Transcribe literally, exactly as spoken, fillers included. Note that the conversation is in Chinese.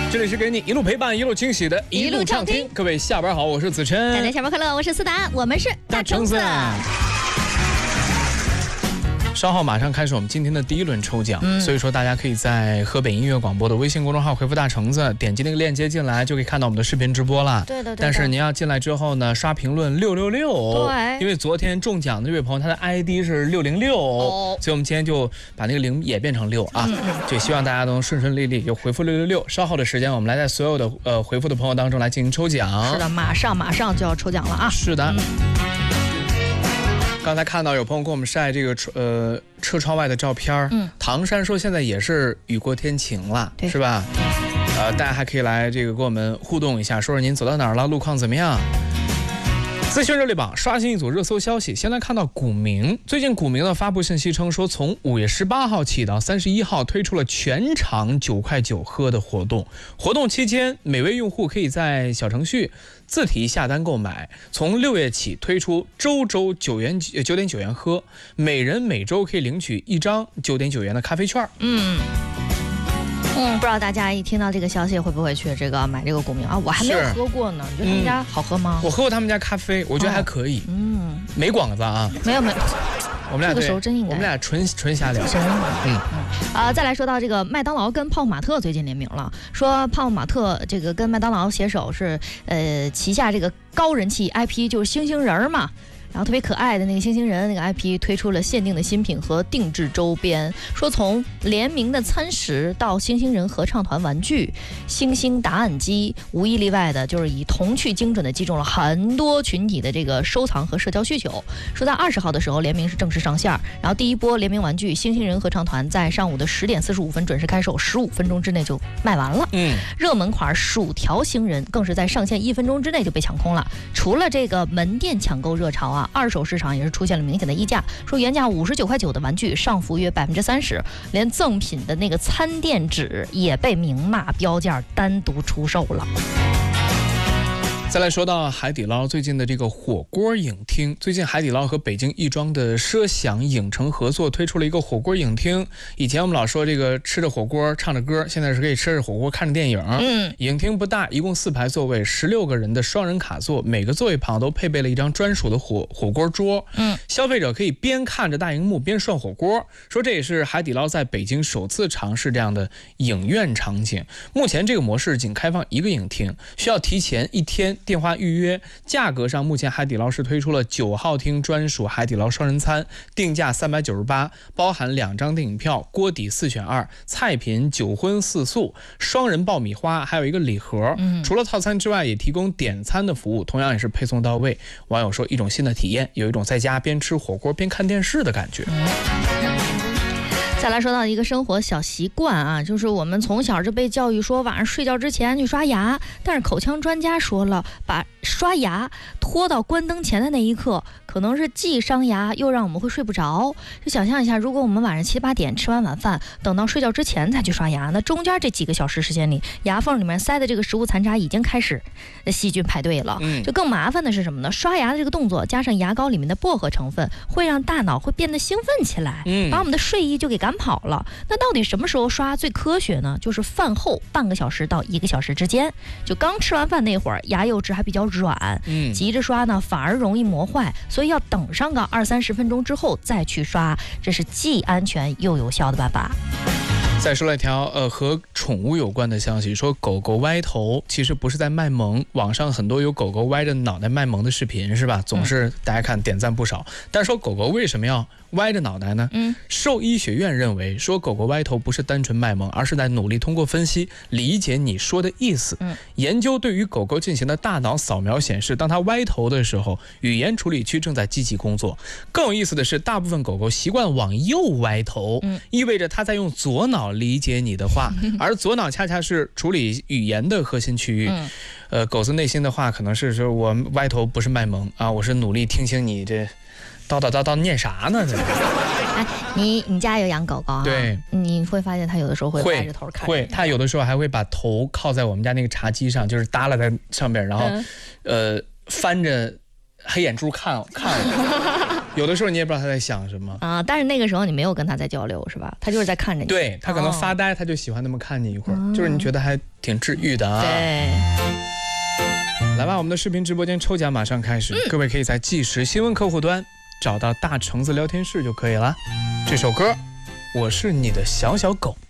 这里是给你一路陪伴、一路惊喜的一路畅听。各位下班好，我是子琛。 大家下班快乐，我是思达，我们是大橙子。稍后马上开始我们今天的第一轮抽奖，嗯、所以说大家可以在河北音乐广播的微信公众号回复大橙子，点击那个链接进来，就可以看到我们的视频直播了。 对的，对的。 但是您要进来之后呢，刷评论六六六。 对。 因为昨天中奖的这位朋友他的 I D 是六零六，所以我们今天就把那个零也变成六啊，嗯、就希望大家都能顺顺利利，就回复六六六。稍后的时间，我们来在所有的呃回复的朋友当中来进行抽奖。 是的，马上马上就要抽奖了啊！ 是的。嗯刚才看到有朋友给我们晒这个呃车窗外的照片，嗯，唐山说现在也是雨过天晴了，是吧？呃，大家还可以来这个跟我们互动一下，说说您走到哪儿了，路况怎么样？资讯热力榜刷新一组热搜消息，先来看到古茗。最近古茗的发布信息称说，从五月十八号起到三十一号推出了全场九块九喝的活动。活动期间，每位用户可以在小程序自提下单购买。从六月起推出周周九元九点九元喝，每人每周可以领取一张九点九元的咖啡券。 嗯。嗯，不知道大家一听到这个消息会不会去这个买这个古茗啊？我还没有喝过呢，你觉得他们家好喝吗？ 我喝过他们家咖啡，我觉得还可以。嗯，没广子啊， 没有没有。 我们俩这个时候真应该， 我们俩纯纯瞎聊。 真的，嗯嗯。啊，再来说到这个麦当劳跟泡泡玛特最近联名了，说泡泡玛特这个跟麦当劳携手是呃旗下这个高人气 I P 就是星星人嘛。然后特别可爱的那个星星人那个 I P 推出了限定的新品和定制周边，说从联名的餐食到星星人合唱团玩具、星星答案机，无一例外的就是以童趣精准的击中了很多群体的这个收藏和社交需求。说在二十号的时候联名是正式上线，然后第一波联名玩具星星人合唱团在上午的十点四十五分准时开售，十五分钟之内就卖完了。嗯，热门款薯条星人更是在上线一分钟之内就被抢空了。除了这个门店抢购热潮啊，二手市场也是出现了明显的溢价，说原价五十九块九的玩具上浮约百分之三十，连赠品的那个餐垫纸也被明码标价单独出售了。 再来说到海底捞最近的这个火锅影厅，最近海底捞和北京亦庄的奢享影城合作推出了一个火锅影厅。以前我们老说这个吃着火锅唱着歌，现在是可以吃着火锅看着电影。嗯，影厅不大，一共四排座位，十六个人的双人卡座，每个座位旁都配备了一张专属的火火锅桌。嗯，消费者可以边看着大荧幕边涮火锅。说这也是海底捞在北京首次尝试这样的影院场景。目前这个模式仅开放一个影厅，需要提前一天电话预约。价格上，目前海底捞是推出了九号厅专属海底捞双人餐，定价三百九十八，包含两张电影票、锅底四选二、菜品九荤四素、双人爆米花，还有一个礼盒。嗯、除了套餐之外，也提供点餐的服务，同样也是配送到位。网友说，一种新的体验，有一种在家边吃火锅边看电视的感觉。 再来说到一个生活小习惯啊，就是我们从小就被教育说晚上睡觉之前去刷牙，但是口腔专家说了，把刷牙拖到关灯前的那一刻，可能是既伤牙又让我们会睡不着。就想象一下，如果我们晚上七八点吃完晚饭，等到睡觉之前才去刷牙，那中间这几个小时时间里，牙缝里面塞的这个食物残渣已经开始细菌排队了。就更麻烦的是什么呢？刷牙的这个动作加上牙膏里面的薄荷成分，会让大脑会变得兴奋起来，把我们的睡意就给赶跑了。那到底什么时候刷最科学呢？就是饭后半个小时到一个小时之间，就刚吃完饭那会儿，牙釉质还比较软，嗯，急着刷呢反而容易磨坏，所以要等上个二三十分钟之后再去刷，这是既安全又有效的办法。 再说了一条呃和宠物有关的消息，说狗狗歪头其实不是在卖萌，网上很多有狗狗歪着脑袋卖萌的视频是吧？总是大家看点赞不少。但是说狗狗为什么要歪着脑袋呢？嗯，兽医学院认为说狗狗歪头不是单纯卖萌，而是在努力通过分析理解你说的意思。嗯，研究对于狗狗进行的大脑扫描显示，当它歪头的时候，语言处理区正在积极工作。更有意思的是，大部分狗狗习惯往右歪头，嗯，意味着它在用左脑理解你的话，而左脑恰恰是处理语言的核心区域。嗯，呃，狗子内心的话可能是说，我歪头不是卖萌啊，我是努力听清你这叨叨叨叨念啥呢？ 哎，你你家有养狗狗啊？ 对， 你会发现它有的时候会歪着头看。 会，它有的时候还会把头靠在我们家那个茶几上，就是耷拉在上边，然后、嗯、呃翻着黑眼珠看看我。 有的时候你也不知道他在想什么啊。但是那个时候你没有跟他在交流是吧？他就是在看着你。 对，他可能发呆，哦、他就喜欢那么看你一会儿，嗯、就是你觉得还挺治愈的啊。 对。 来吧，我们的视频直播间抽奖马上开始，嗯、各位可以在即时新闻客户端找到大橙子聊天室就可以了。这首歌，我是你的小小狗。